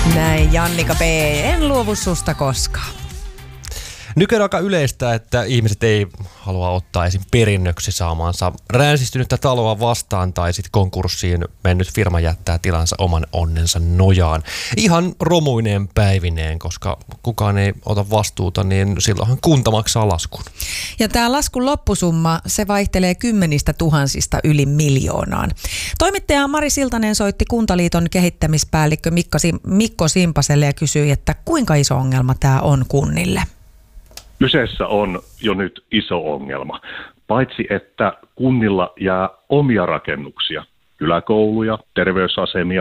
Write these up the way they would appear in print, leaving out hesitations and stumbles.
Näin Jannika P. En luovu susta koskaan. Nykyään aika yleistä, että ihmiset ei halua ottaa esim. Perinnöksi saamaansa ränsistynyttä taloa vastaan tai sitten konkurssiin mennyt firma jättää tilansa oman onnensa nojaan. Ihan romuineen päivineen, koska kukaan ei ota vastuuta, niin silloinhan kunta maksaa laskun. Ja tämä laskun loppusumma, se vaihtelee 10 000 yli 1 miljoonaan. Toimittaja Mari Siltanen soitti Kuntaliiton kehittämispäällikkö Mikko Simpaselle ja kysyi, että kuinka iso ongelma tämä on kunnille? Kyseessä on jo nyt iso ongelma. Paitsi että kunnilla jää omia rakennuksia, kyläkouluja, terveysasemia,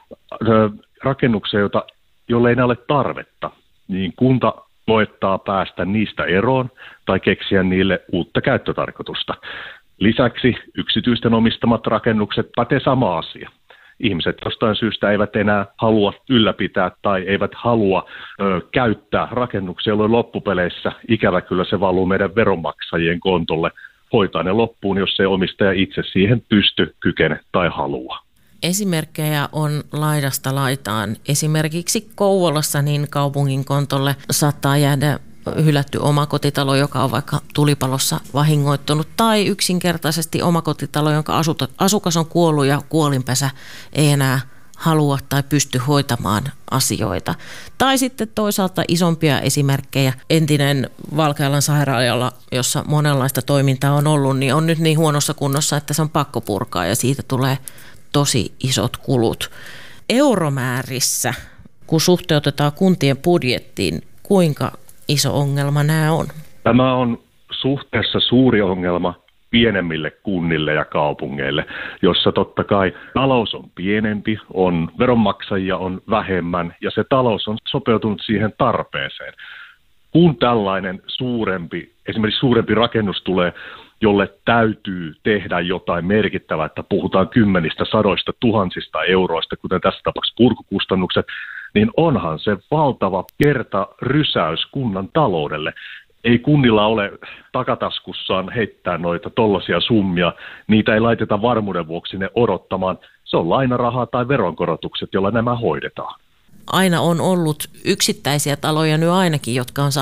rakennuksia, joille ei ole tarvetta, niin kunta koettaa päästä niistä eroon tai keksiä niille uutta käyttötarkoitusta. Lisäksi yksityisten omistamat rakennukset pätee sama asia. Ihmiset jostain syystä eivät enää halua ylläpitää tai eivät halua käyttää rakennuksia, jolloin loppupeleissä ikävä kyllä se valuu meidän veronmaksajien kontolle. Hoitaa ne loppuun, jos ei omistaja itse siihen pysty, kykene tai halua. Esimerkkejä on laidasta laitaan. Esimerkiksi Kouvolassa niin kaupungin kontolle saattaa jäädä hylätty omakotitalo, joka on vaikka tulipalossa vahingoittunut, tai yksinkertaisesti omakotitalo, jonka asukas on kuollut ja kuolinpesä ei enää halua tai pysty hoitamaan asioita. Tai sitten toisaalta isompia esimerkkejä. Entinen Valkealan sairaala, jossa monenlaista toimintaa on ollut, niin on nyt niin huonossa kunnossa, että se on pakko purkaa ja siitä tulee tosi isot kulut. Euromäärissä, kun suhteutetaan kuntien budjettiin, kuinka iso ongelma nämä on? Tämä on suhteessa suuri ongelma pienemmille kunnille ja kaupungeille, jossa totta kai talous on pienempi, veronmaksajia on vähemmän ja se talous on sopeutunut siihen tarpeeseen. Kun tällainen esimerkiksi suurempi rakennus tulee, jolle täytyy tehdä jotain merkittävää, että puhutaan 10 sadoista tuhansista euroista, kuten tässä tapauksessa purkukustannukset, niin onhan se valtava kertarysäys kunnan taloudelle. Ei kunnilla ole takataskussaan heittää noita tollaisia summia, niitä ei laiteta varmuuden vuoksi ne odottamaan. Se on lainarahaa tai veronkorotukset, joilla nämä hoidetaan. Aina on ollut yksittäisiä taloja nyt ainakin, jotka on